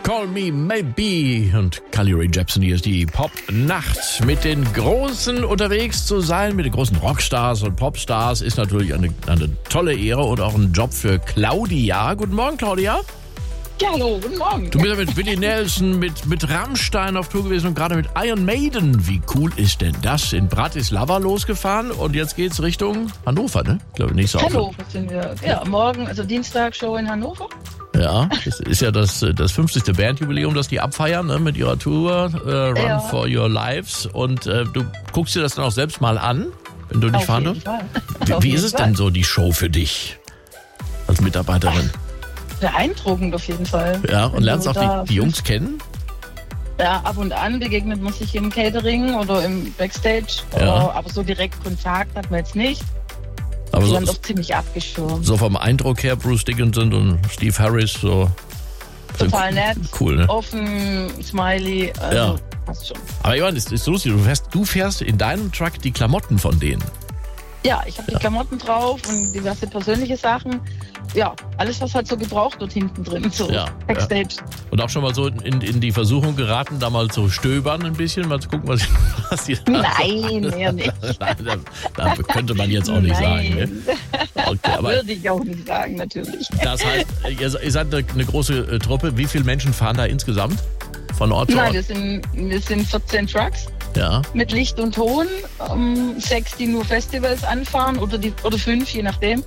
Call Me Maybe und Carly Rae Jepsen, hier ist die Pop-Nacht. Mit den Großen unterwegs zu sein, mit den großen Rockstars und Popstars ist natürlich eine tolle Ehre und auch ein Job für Claudia. Guten Morgen, Claudia. Ja, hallo, guten Morgen. Du bist ja mit Willie Nelson, mit Rammstein auf Tour gewesen und gerade mit Iron Maiden. Wie cool ist denn das? In Bratislava losgefahren und jetzt geht's Richtung Hannover, ne? Ich glaube, nächste Woche. Hannover sind wir. Ja, morgen, also Dienstag, Show in Hannover. Ja, das ist ja das 50. Bandjubiläum, das die abfeiern, ne, mit ihrer Tour Run for Your Lives. Und du guckst dir das dann auch selbst mal an, wenn du nicht fahren darfst. Wie ist es denn so, die Show für dich als Mitarbeiterin? Beeindruckend auf jeden Fall. Ja, und lernst auch die Jungs kennen? Ja, ab und an begegnet man sich im Catering oder im Backstage. Ja. Aber so direkt Kontakt hat man jetzt nicht. Aber Die so, waren doch ziemlich abgeschirmt. so vom Eindruck her, Bruce Dickinson und Steve Harris, so. Total nett, Cool, ne? offen, smiley, also passt schon. Aber Ivan, ist so lustig, du fährst in deinem Truck die Klamotten von denen. Ja, ich habe die Klamotten drauf und diverse persönliche Sachen. Ja, alles, was halt so gebraucht wird hinten drin, so Backstage. Ja. Und auch schon mal so in die Versuchung geraten, da mal zu stöbern ein bisschen, mal zu gucken, was die Nein, mehr nicht. Nein, da könnte man jetzt auch nicht sagen. Ne? Okay, aber würde ich auch nicht sagen, natürlich. Das heißt, ihr seid eine große Truppe. Wie viele Menschen fahren da insgesamt von Ort zu Ort? Nein, wir sind 14 Trucks. Ja. Mit Licht und Ton, 6, die nur Festivals anfahren oder 5, je nachdem.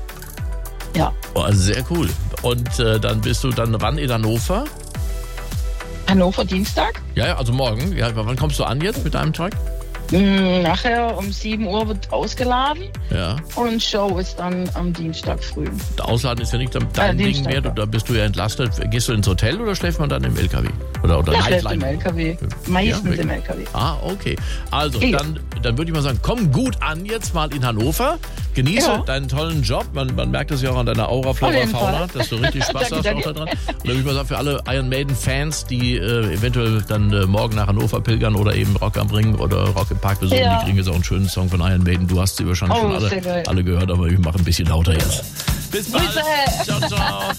Ja. Oh, sehr cool. Und dann bist du dann wann in Hannover? Hannover Dienstag. Ja, also morgen. Ja, wann kommst du an jetzt mit deinem Truck? Nachher um 7 Uhr wird ausgeladen. Ja. Und Show ist dann am Dienstag früh. Ausladen ist ja nicht dein Ding mehr. Da bist du ja entlastet. Gehst du ins Hotel oder schläft man dann im LKW? Oder schläft im LKW. Meistens im LKW. Ah, okay. Also, dann würde ich mal sagen, komm gut an jetzt mal in Hannover. Genieße deinen tollen Job. Man merkt es ja auch an deiner Aura, Flora, Fauna, dass du richtig Spaß hast auch da dran. Und dann würde ich mal sagen, für alle Iron Maiden-Fans, die eventuell dann morgen nach Hannover pilgern oder eben Rock am Ring oder Rock im Park besuchen, die kriegen jetzt auch einen schönen Song von Iron Maiden. Du hast sie wahrscheinlich schon alle gehört, aber ich mache ein bisschen lauter jetzt. Bis bald. Ciao, ciao.